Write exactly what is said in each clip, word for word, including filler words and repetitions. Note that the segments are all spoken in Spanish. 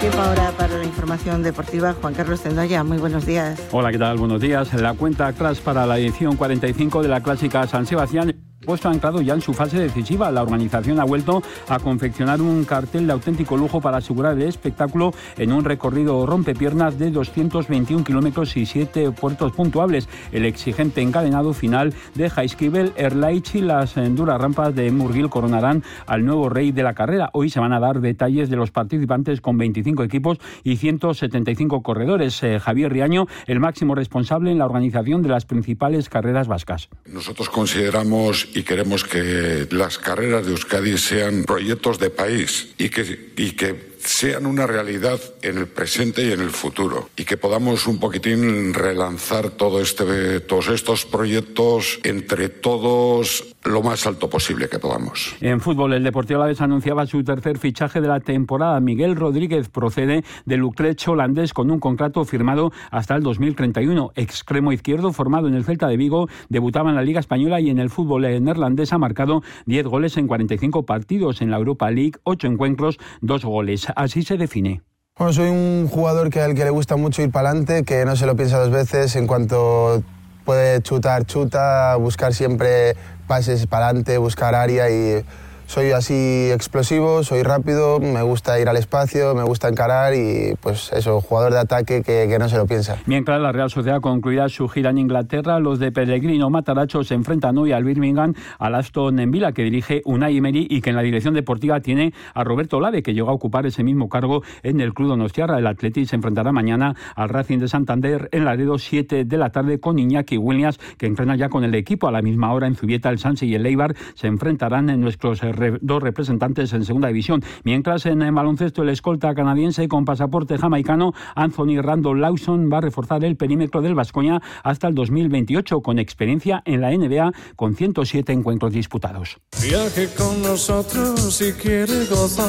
Tiempo ahora para la información deportiva. Juan Carlos Tendoya, muy buenos días. Hola, ¿qué tal? Buenos días. La cuenta atrás para la edición cuarenta y cinco de la Clásica San Sebastián puesto anclado ya en su fase decisiva. La organización ha vuelto a confeccionar un cartel de auténtico lujo para asegurar el espectáculo en un recorrido rompepiernas de doscientos veintiún kilómetros y siete puertos puntuables. El exigente encadenado final de Jaizkibel, Erlaich y las duras rampas de Murgil coronarán al nuevo rey de la carrera. Hoy se van a dar detalles de los participantes con veinticinco equipos y ciento setenta y cinco corredores. Eh, Javier Riaño, el máximo responsable en la organización de las principales carreras vascas. Nosotros consideramos y queremos que las carreras de Euskadi sean proyectos de país y que, y que sean una realidad en el presente y en el futuro, y que podamos un poquitín relanzar todo este, todos estos proyectos entre todos lo más alto posible que podamos. En fútbol, el Deportivo Alavés anunciaba su tercer fichaje de la temporada. Miguel Rodríguez procede del Utrecht holandés con un contrato firmado hasta el dos mil treinta y uno. Extremo izquierdo formado en el Celta de Vigo, debutaba en la Liga Española y en el fútbol neerlandés ha marcado diez goles en cuarenta y cinco partidos. En la Europa League, ocho encuentros, dos goles. Así se define. Bueno, soy un jugador que al que le gusta mucho ir para adelante, que no se lo piensa dos veces. En cuanto puede chutar, chuta, buscar siempre pases para adelante, buscar área, y soy así explosivo, soy rápido, me gusta ir al espacio, me gusta encarar y pues eso, jugador de ataque que, que no se lo piensa. Mientras la Real Sociedad concluirá su gira en Inglaterra, los de Pellegrino Matarazzo se enfrentan hoy al Birmingham, al Aston Villa, que dirige Unai Emery y que en la dirección deportiva tiene a Roberto Olave, que llegó a ocupar ese mismo cargo en el Club Donostiarra. El Athletic se enfrentará mañana al Racing de Santander en Laredo, siete de la tarde, con Iñaki Williams, que entrena ya con el equipo. A la misma hora en Zubieta, el Sanse y el Eibar se enfrentarán en nuestros dos representantes en segunda división. Mientras en el baloncesto, el escolta canadiense con pasaporte jamaicano Anthony Randall Lawson va a reforzar el perímetro del Baskonia hasta el dos mil veintiocho, con experiencia en la N B A con ciento siete encuentros disputados. Viaje con nosotros si quiere gozar.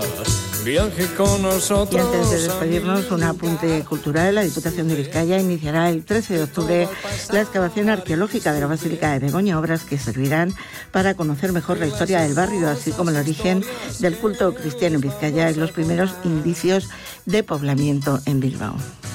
Viaje con nosotros. Y antes de despedirnos, un apunte cultural. La Diputación de Vizcaya iniciará el trece de octubre la excavación arqueológica de la Basílica de Begoña, obras que servirán para conocer mejor la historia del barrio, así como el origen del culto cristiano en Vizcaya y los primeros indicios de poblamiento en Bilbao.